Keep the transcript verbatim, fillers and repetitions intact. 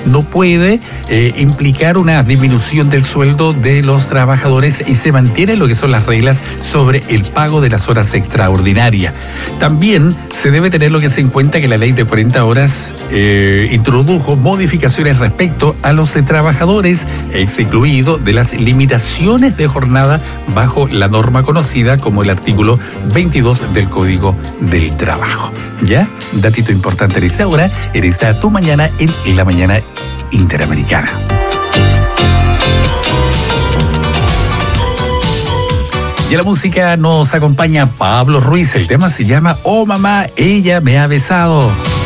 no puede eh, implicar una disminución del sueldo de los trabajadores y se mantiene lo que son las reglas sobre el pago de las horas extraordinarias. También se debe tener lo que se en cuenta que la ley de cuarenta horas eh, introdujo modificaciones respecto a los eh, trabajadores, excluido de las limitaciones de jornada bajo la norma conocida como el artículo veintidós del Código del Trabajo. ¿Ya? Datito importante en esta hora, en esta Tu Mañana, en la Mañana Interamericana. Y a la música nos acompaña Pablo Ruiz. El tema se llama Oh Mamá, ella me ha besado.